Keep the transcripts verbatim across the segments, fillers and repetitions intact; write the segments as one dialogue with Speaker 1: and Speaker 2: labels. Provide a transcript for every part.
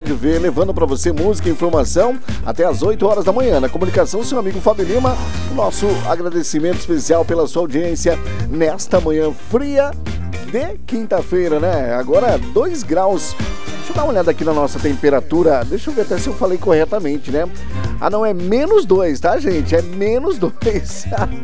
Speaker 1: Rádio V, levando para você música e informação até as oito horas da manhã. Na comunicação, seu amigo Fábio Lima, nosso agradecimento especial pela sua audiência nesta manhã fria de quinta-feira, né? Agora dois graus. Deixa eu dar uma olhada aqui na nossa temperatura. Deixa eu ver até se eu falei corretamente, né? Ah, não, é menos dois, tá, gente? É menos dois.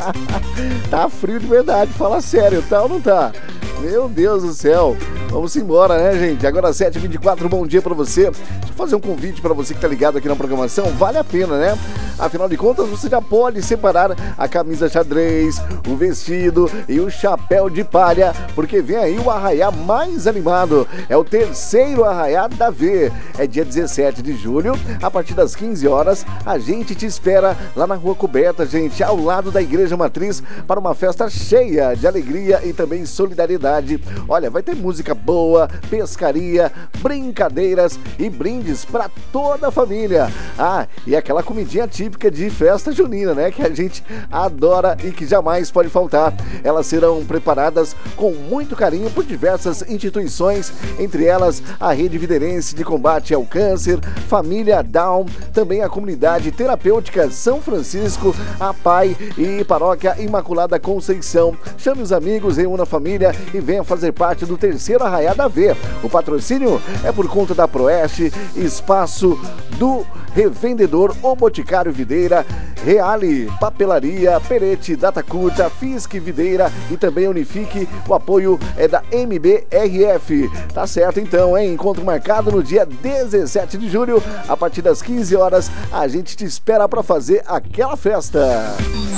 Speaker 1: Tá frio de verdade, fala sério, tá ou não tá? Meu Deus do céu. Vamos embora, né, gente? Agora sete e vinte e quatro, bom dia pra você. Deixa eu fazer um convite pra você que tá ligado aqui na programação. Vale a pena, né? Afinal de contas, você já pode separar a camisa xadrez, o vestido e o chapéu de palha, porque vem aí o arraiá mais animado. É o terceiro arraiá da V. É dia dezessete de julho, a partir das quinze horas. A gente te espera lá na Rua Coberta, gente, ao lado da Igreja Matriz, para uma festa cheia de alegria e também solidariedade. Olha, vai ter música boa, pescaria, brincadeiras e brindes para toda a família. Ah, e aquela comidinha típica de festa junina, né? Que a gente adora e que jamais pode faltar. Elas serão preparadas com muito carinho por diversas instituições, entre elas a Rede Viderense de Combate ao Câncer, Família Down, também a Comunidade Terapêutica São Francisco, a P A I e Paróquia Imaculada Conceição. Chame os amigos, reúna a família e venha fazer parte do terceiro Arraiá da V. O patrocínio é por conta da Proeste, Espaço do Revendedor, O Boticário Videira, Reale, Papelaria, Perete, Data Curta, Fisk Videira e também Unifique. O apoio é da M B R F. Tá certo então, hein? Encontro marcado no dia dezessete de julho, a partir das quinze horas. A gente te espera para fazer aquela festa.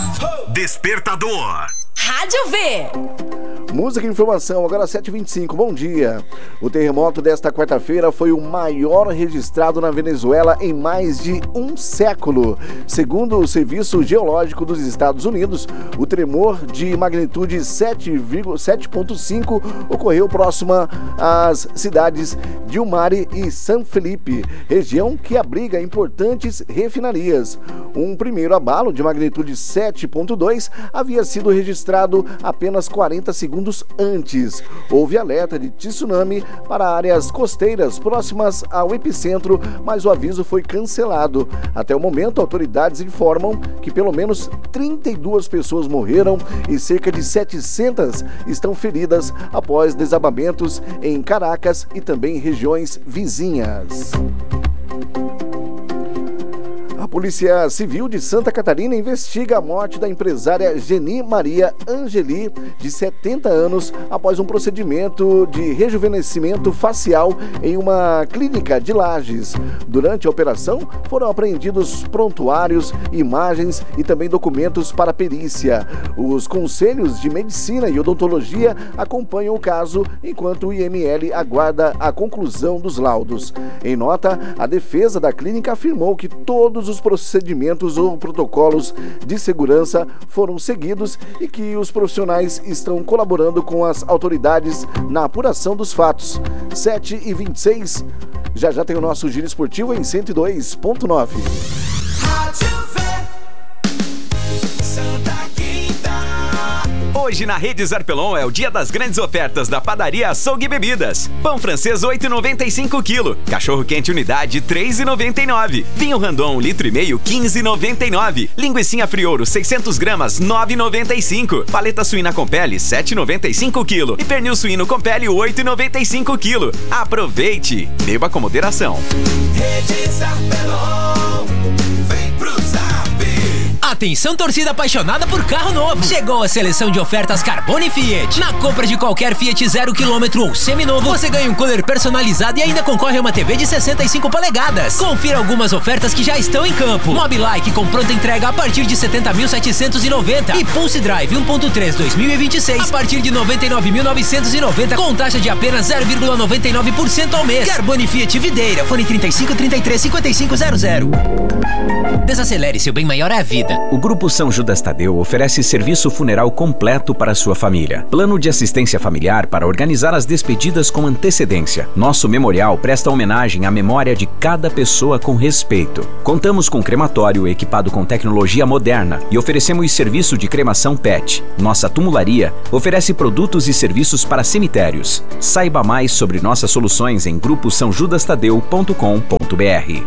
Speaker 2: Despertador.
Speaker 3: Rádio V.
Speaker 1: Música e informação, agora sete e vinte e cinco, bom dia. O terremoto desta quarta-feira foi o maior registrado na Venezuela em mais de um século. Segundo o Serviço Geológico dos Estados Unidos, o tremor de magnitude sete ponto cinco ocorreu próxima às cidades de Umari e San Felipe, região que abriga importantes refinarias. Um primeiro abalo de magnitude sete ponto dois havia sido registrado apenas quarenta segundos antes. Houve alerta de tsunami para áreas costeiras próximas ao epicentro, mas o aviso foi cancelado. Até o momento, autoridades informam que pelo menos trinta e duas pessoas morreram e cerca de setecentas estão feridas após desabamentos em Caracas e também regiões vizinhas. A Polícia Civil de Santa Catarina investiga a morte da empresária Geni Maria Angeli, de setenta anos, após um procedimento de rejuvenescimento facial em uma clínica de Lages. Durante a operação, foram apreendidos prontuários, imagens e também documentos para perícia. Os conselhos de medicina e odontologia acompanham o caso, enquanto o I M L aguarda a conclusão dos laudos. Em nota, a defesa da clínica afirmou que todos os procedimentos ou protocolos de segurança foram seguidos e que os profissionais estão colaborando com as autoridades na apuração dos fatos. sete e vinte e seis, já já tem o nosso giro esportivo em cento e dois ponto nove.
Speaker 2: Hoje na Rede Zarpelon é o dia das grandes ofertas da padaria Açougue e Bebidas. Pão francês oito reais e noventa e cinco quilo. Cachorro quente unidade três reais e noventa e nove. Vinho Randon um litro e meio quinze reais e noventa e nove. Linguicinha Friouro seiscentas gramas nove reais e noventa e cinco. Paleta suína com pele sete reais e noventa e cinco quilo. E pernil suíno com pele oito reais e noventa e cinco quilo. Aproveite, beba com moderação.
Speaker 4: Rede Zarpelon, vem pro Zap.
Speaker 5: Atenção, torcida apaixonada por carro novo. Chegou a seleção de ofertas Carbone Fiat. Na compra de qualquer Fiat zero quilômetro ou seminovo, você ganha um cooler personalizado e ainda concorre a uma T V de sessenta e cinco polegadas. Confira algumas ofertas que já estão em campo. Mobilike com pronta entrega a partir de setenta mil setecentos e noventa e Pulse Drive um ponto três dois mil e vinte e seis a partir de noventa e nove mil novecentos e noventa com taxa de apenas zero vírgula noventa e nove por cento ao mês. Carbone Fiat Videira. Fone trinta e cinco, trinta e três, cinquenta e cinco zero zero. Desacelere, seu bem maior é a vida.
Speaker 2: O Grupo São Judas Tadeu oferece serviço funeral completo para a sua família. Plano de assistência familiar para organizar as despedidas com antecedência. Nosso memorial presta homenagem à memória de cada pessoa com respeito. Contamos com crematório equipado com tecnologia moderna e oferecemos serviço de cremação P E T. Nossa tumularia oferece produtos e serviços para cemitérios. Saiba mais sobre nossas soluções em grupo são judas tadeu ponto com ponto b r.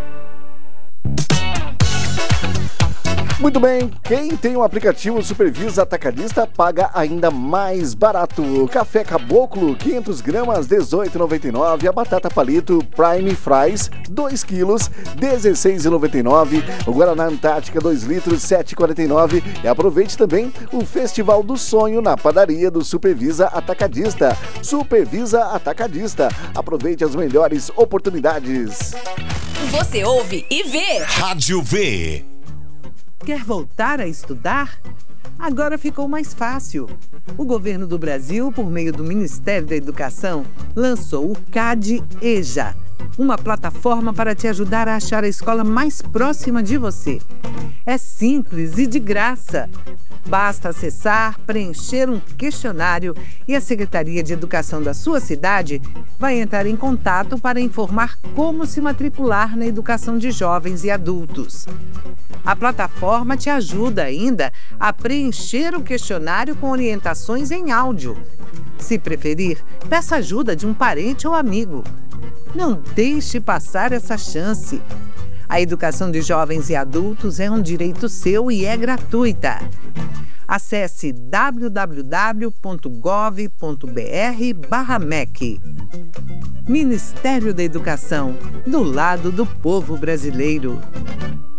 Speaker 1: Muito bem, quem tem o aplicativo Supervisa Atacadista paga ainda mais barato. Café Caboclo, quinhentas gramas, dezoito reais e noventa e nove centavos. A batata palito Prime Fries, dois quilos, dezesseis reais e noventa e nove centavos. O Guaraná Antártica, dois litros, sete reais e quarenta e nove centavos. E aproveite também o Festival do Sonho na padaria do Supervisa Atacadista. Supervisa Atacadista. Aproveite as melhores oportunidades.
Speaker 3: Você ouve e vê.
Speaker 4: Rádio V.
Speaker 6: Quer voltar a estudar? Agora ficou mais fácil. O governo do Brasil, por meio do Ministério da Educação, lançou o CAD-EJA, uma plataforma para te ajudar a achar a escola mais próxima de você. É simples e de graça. Basta acessar, preencher um questionário e a Secretaria de Educação da sua cidade vai entrar em contato para informar como se matricular na educação de jovens e adultos. A plataforma te ajuda ainda a preencher o questionário com orientações em áudio. Se preferir, peça ajuda de um parente ou amigo. Não deixe passar essa chance. A educação de jovens e adultos é um direito seu e é gratuita. Acesse w w w ponto gov ponto b r barra M E C. Ministério da Educação, do lado do povo brasileiro.